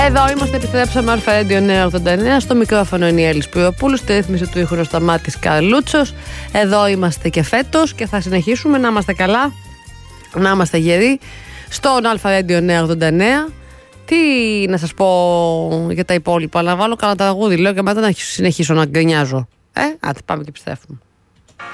Εδώ είμαστε, επιστρέψαμε Αλφα Radio 989. Στο μικρόφωνο είναι η Έλλης Πυροπούλου, στη ρύθμιση του ήχου Σταμάτης Καρλούτσος. Εδώ είμαστε και φέτος και θα συνεχίσουμε να είμαστε καλά, να είμαστε γεροί στον Αλφα Radio 989. Τι να σας πω για τα υπόλοιπα, να βάλω κανένα τραγούδι, λέω, και μετά να συνεχίσω να γκρινιάζω. Άντε, πάμε και επιστρέφουμε.